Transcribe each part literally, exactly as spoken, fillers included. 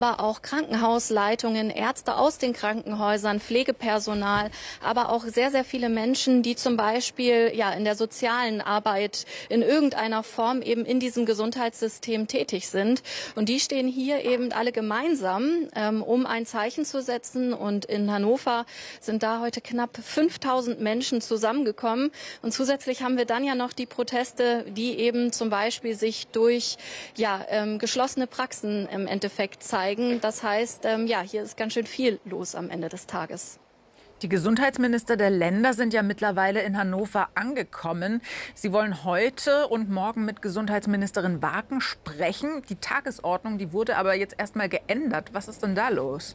aber auch Krankenhausleitungen, Ärzte aus den Krankenhäusern, Pflegepersonal, aber auch sehr, sehr viele Menschen, die zum Beispiel ja in der sozialen Arbeit in irgendeiner Form eben in diesem Gesundheitssystem tätig sind. Und die stehen hier eben alle gemeinsam, ähm, um ein Zeichen zu setzen. Und in Hannover sind da heute knapp fünftausend Menschen zusammengekommen. Und zusätzlich haben wir dann ja noch die Proteste, die eben zum Beispiel sich durch ja, ähm, geschlossene Praxen im Endeffekt zeigen. Das heißt, ähm, ja, hier ist ganz schön viel los am Ende des Tages. Die Gesundheitsminister der Länder sind ja mittlerweile in Hannover angekommen. Sie wollen heute und morgen mit Gesundheitsministerin Waken sprechen. Die Tagesordnung, die wurde aber jetzt erst mal geändert. Was ist denn da los?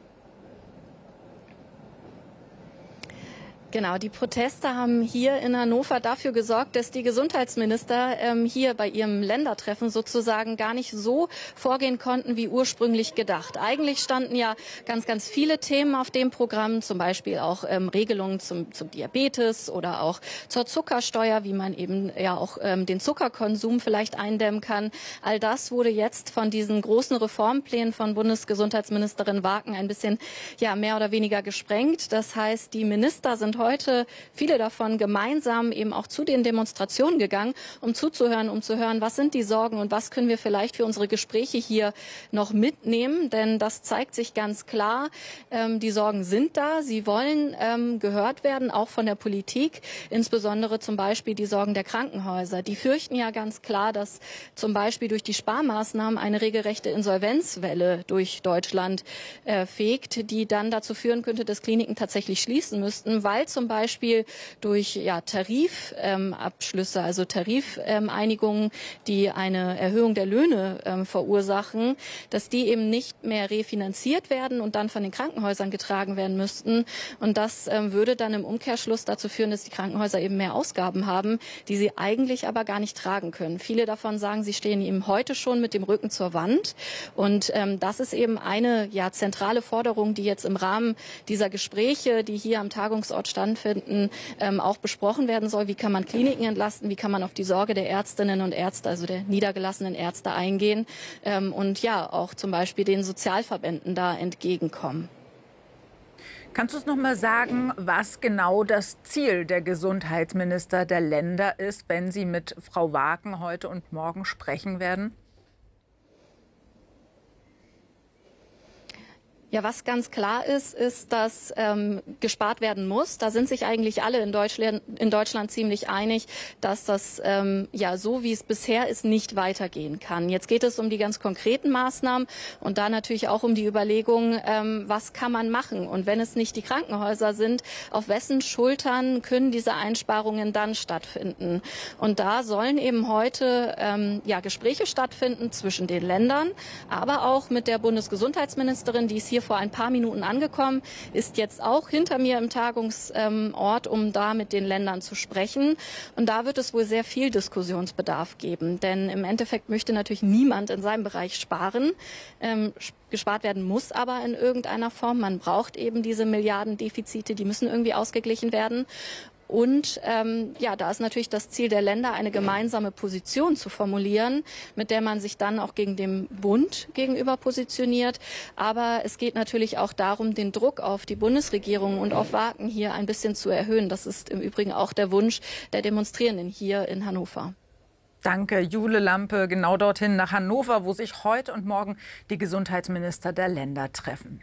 Genau, die Proteste haben hier in Hannover dafür gesorgt, dass die Gesundheitsminister ähm, hier bei ihrem Ländertreffen sozusagen gar nicht so vorgehen konnten, wie ursprünglich gedacht. Eigentlich standen ja ganz, ganz viele Themen auf dem Programm, zum Beispiel auch ähm, Regelungen zum, zum Diabetes oder auch zur Zuckersteuer, wie man eben ja auch ähm, den Zuckerkonsum vielleicht eindämmen kann. All das wurde jetzt von diesen großen Reformplänen von Bundesgesundheitsministerin Waken ein bisschen ja mehr oder weniger gesprengt. Das heißt, die Minister sind heute heute viele davon gemeinsam eben auch zu den Demonstrationen gegangen, um zuzuhören, um zu hören, was sind die Sorgen und was können wir vielleicht für unsere Gespräche hier noch mitnehmen. Denn das zeigt sich ganz klar, ähm, die Sorgen sind da. Sie wollen ähm, gehört werden, auch von der Politik, insbesondere zum Beispiel die Sorgen der Krankenhäuser. Die fürchten ja ganz klar, dass zum Beispiel durch die Sparmaßnahmen eine regelrechte Insolvenzwelle durch Deutschland äh, fegt, die dann dazu führen könnte, dass Kliniken tatsächlich schließen müssten, weil zum Beispiel durch ja, Tarifabschlüsse, ähm, also Tarifeinigungen, ähm, die eine Erhöhung der Löhne ähm, verursachen, dass die eben nicht mehr refinanziert werden und dann von den Krankenhäusern getragen werden müssten. Und das ähm, würde dann im Umkehrschluss dazu führen, dass die Krankenhäuser eben mehr Ausgaben haben, die sie eigentlich aber gar nicht tragen können. Viele davon sagen, sie stehen eben heute schon mit dem Rücken zur Wand. Und ähm, das ist eben eine ja, zentrale Forderung, die jetzt im Rahmen dieser Gespräche, die hier am Tagungsort stattfinden, ähm, auch besprochen werden soll. Wie kann man Kliniken entlasten? Wie kann man auf die Sorge der Ärztinnen und Ärzte, also der niedergelassenen Ärzte eingehen? Ähm, und ja, auch zum Beispiel den Sozialverbänden da entgegenkommen. Kannst du uns noch mal sagen, was genau das Ziel der Gesundheitsminister der Länder ist, wenn sie mit Frau Waken heute und morgen sprechen werden? Ja, was ganz klar ist, ist, dass ähm, gespart werden muss. Da sind sich eigentlich alle in Deutschland, in Deutschland ziemlich einig, dass das ähm, ja so, wie es bisher ist, nicht weitergehen kann. Jetzt geht es um die ganz konkreten Maßnahmen und da natürlich auch um die Überlegung, ähm, was kann man machen? Und wenn es nicht die Krankenhäuser sind, auf wessen Schultern können diese Einsparungen dann stattfinden? Und da sollen eben heute ähm, ja, Gespräche stattfinden zwischen den Ländern, aber auch mit der Bundesgesundheitsministerin, die ist hier vor ein paar Minuten angekommen, ist jetzt auch hinter mir im Tagungsort, um da mit den Ländern zu sprechen. Und da wird es wohl sehr viel Diskussionsbedarf geben. Denn im Endeffekt möchte natürlich niemand in seinem Bereich sparen. Ähm, gespart werden muss aber in irgendeiner Form. Man braucht eben diese Milliardendefizite, die müssen irgendwie ausgeglichen werden. Und ähm, ja, da ist natürlich das Ziel der Länder, eine gemeinsame Position zu formulieren, mit der man sich dann auch gegen den Bund gegenüber positioniert. Aber es geht natürlich auch darum, den Druck auf die Bundesregierung und auf Waken hier ein bisschen zu erhöhen. Das ist im Übrigen auch der Wunsch der Demonstrierenden hier in Hannover. Danke, Jule Lampe, genau dorthin nach Hannover, wo sich heute und morgen die Gesundheitsminister der Länder treffen.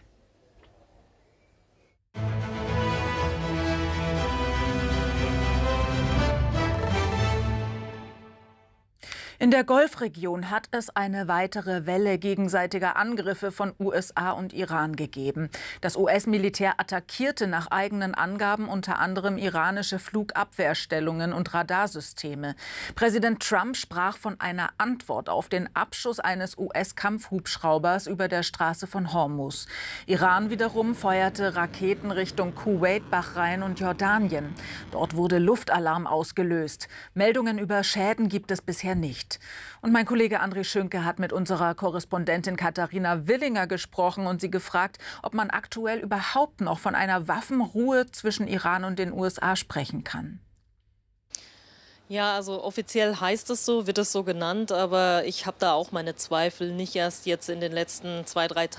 In der Golfregion hat es eine weitere Welle gegenseitiger Angriffe von U S A und Iran gegeben. Das U S-Militär attackierte nach eigenen Angaben unter anderem iranische Flugabwehrstellungen und Radarsysteme. Präsident Trump sprach von einer Antwort auf den Abschuss eines U S-Kampfhubschraubers über der Straße von Hormuz. Iran wiederum feuerte Raketen Richtung Kuwait, Bahrain und Jordanien. Dort wurde Luftalarm ausgelöst. Meldungen über Schäden gibt es bisher nicht. Und mein Kollege André Schünke hat mit unserer Korrespondentin Katharina Willinger gesprochen und sie gefragt, ob man aktuell überhaupt noch von einer Waffenruhe zwischen Iran und den U S A sprechen kann. Ja, also offiziell heißt es so, wird es so genannt, aber ich habe da auch meine Zweifel, nicht erst jetzt in den letzten zwei, drei Tagen.